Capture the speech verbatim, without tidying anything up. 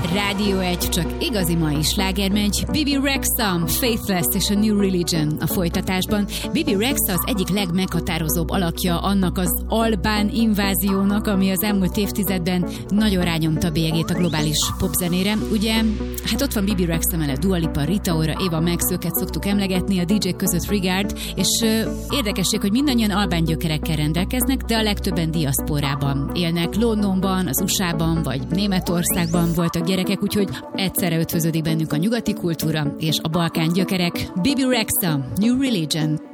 Rádió egy, csak igazi mai sláger megy. Bibi Rexha, Faithless és a New Religion a folytatásban. Bibi Rexha az egyik legmeghatározóbb alakja annak az albán inváziónak, ami az elmúlt évtizedben nagyon rányomta a bélyegét a globális popzenére. Ugye, hát ott van Bibi Rexha mellett Dua Lipa, Rita Ora, Ava Max, őket szoktuk emlegetni, a dé dzsék között Regard, és uh, érdekesség, hogy mindannyian albán gyökerekkel rendelkeznek, de a legtöbben diaszporában élnek. Londonban, az u es á-ban vagy Németországban voltak gyerekek, úgyhogy egyszerre ötvöződik bennük a nyugati kultúra és a balkán gyökerek. Bibi Rexha, New Religion.